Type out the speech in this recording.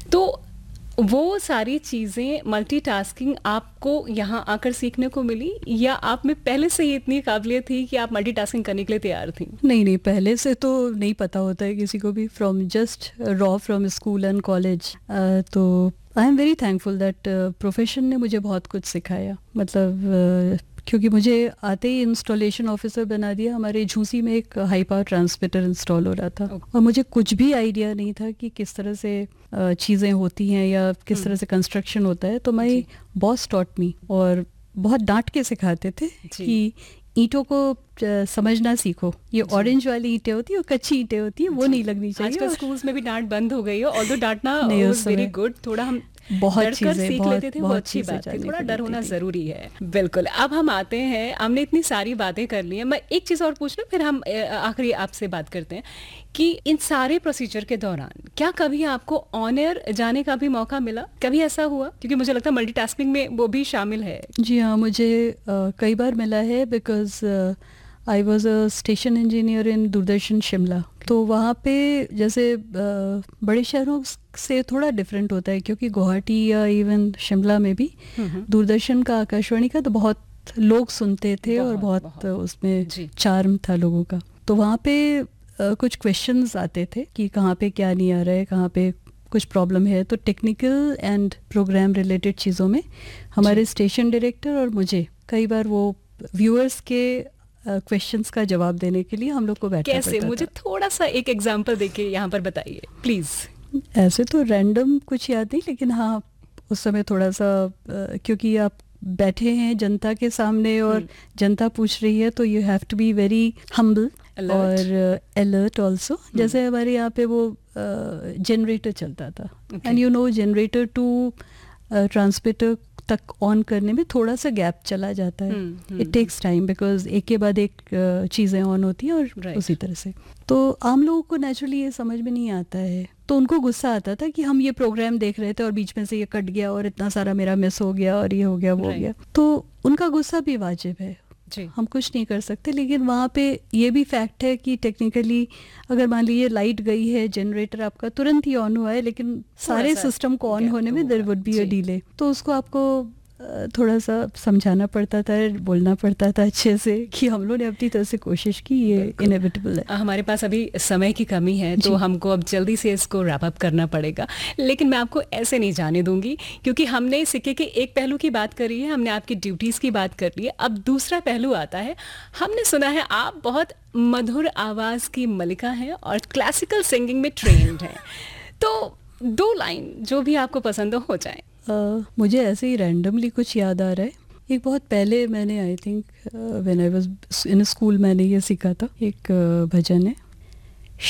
तो वो सारी चीज़ें मल्टीटास्किंग आपको यहाँ आकर सीखने को मिली, या आप में पहले से ही इतनी काबिलियत थी कि आप मल्टीटास्किंग करने के लिए तैयार थी? नहीं नहीं, पहले से तो नहीं पता होता है किसी को भी, from just raw from school and college. तो I am very thankful that profession ने मुझे बहुत कुछ सिखाया। मतलब क्योंकि मुझे आते ही इंस्टॉलेशन ऑफिसर बना दिया। हमारे झूसी में एक हाई पावर ट्रांसमीटर इंस्टॉल हो रहा था और मुझे कुछ भी आइडिया नहीं था कि किस तरह से चीज़ें होती हैं या किस तरह से कंस्ट्रक्शन होता है। तो माई बॉस टॉट मी, और बहुत डांट के सिखाते थे कि ईंटों को समझना सीखो। ये ऑरेंज वाली ईंटें होती है, वो कच्ची ईंटें होती है, वो नहीं लगनी चाहिए। आजकल स्कूल्स में भी डांट बंद हो गई है, ऑल्दो डांटना वाज वेरी गुड। थोड़ा हम बहुत चीजें सीख लेते थे, वो अच्छी बात थी। थोड़ा डर होना जरूरी है। बिल्कुल। अब हम आते हैं, हमने इतनी सारी बातें कर ली हैं, मैं एक चीज़ और पूछ लूँ फिर हम आखिरी आपसे बात करते हैं कि इन सारे प्रोसीजर के दौरान क्या कभी आपको ऑन एयर जाने का भी मौका मिला? कभी ऐसा हुआ? क्योंकि मुझे लगता है मल्टीटास्किंग में वो भी शामिल है। जी हाँ, मुझे कई बार मिला है, because I was a station engineer इन दूरदर्शन शिमला। तो वहाँ पे जैसे बड़े शहरों से थोड़ा डिफरेंट होता है, क्योंकि गुवाहाटी या इवन शिमला में भी दूरदर्शन का, आकाशवाणी का तो बहुत लोग सुनते थे और बहुत उसमें चार्म था लोगों का। तो वहाँ पे कुछ क्वेश्चंस आते थे कि कहाँ पे क्या नहीं आ रहा है, कहाँ पे कुछ प्रॉब्लम है। तो टेक्निकल एंड प्रोग्राम रिलेटेड चीज़ों में हमारे स्टेशन डायरेक्टर और मुझे कई बार वो व्यूअर्स के क्वेश्चंस का जवाब देने के लिए हम लोग को बैठना पड़ता था। कैसे? मुझे थोड़ा सा एक एग्जांपल देके यहाँ पर बताइए प्लीज। ऐसे तो रैंडम कुछ याद नहीं, लेकिन हाँ उस समय थोड़ा सा क्योंकि आप बैठे हैं जनता के सामने और जनता पूछ रही है, तो you have to be very humble और अलर्ट ऑल्सो। जैसे हमारे यहाँ पे वो जनरेटर चलता था, and you know generator to transmitter तक ऑन करने में थोड़ा सा गैप चला जाता है। इट टेक्स टाइम, बिकॉज एक के बाद एक चीज़ें ऑन होती हैं और उसी तरह से। तो आम लोगों को नेचुरली ये समझ में नहीं आता है, तो उनको गुस्सा आता था कि हम ये प्रोग्राम देख रहे थे और बीच में से ये कट गया और इतना सारा मेरा मिस हो गया और ये हो गया वो हो गया। तो उनका गुस्सा भी वाजिब है, हम कुछ नहीं कर सकते। लेकिन वहाँ पे ये भी फैक्ट है कि टेक्निकली अगर मान लीजिए लाइट गई है, जनरेटर आपका तुरंत ही ऑन हुआ है, लेकिन सारे सिस्टम को ऑन होने में there would be a delay. तो उसको आपको थोड़ा सा समझाना पड़ता था, बोलना पड़ता था अच्छे से कि हम लोग ने अपनी तरह से कोशिश की, ये इनएविटेबल है। हमारे पास अभी समय की कमी है, तो हमको अब जल्दी से इसको रैप अप करना पड़ेगा। लेकिन मैं आपको ऐसे नहीं जाने दूंगी, क्योंकि हमने सिक्के के एक पहलू की बात करी है, हमने आपकी ड्यूटीज़ की बात कर ली है। अब दूसरा पहलू आता है। हमने सुना है आप बहुत मधुर आवाज़ की मलिका हैं और क्लासिकल सिंगिंग में ट्रेंड हैं। तो 2 लाइन जो भी आपको पसंद हो जाए। मुझे ऐसे ही रैंडमली कुछ याद आ रहा है। एक बहुत पहले मैंने I think when I was in school मैंने ये सीखा था। एक भजन है,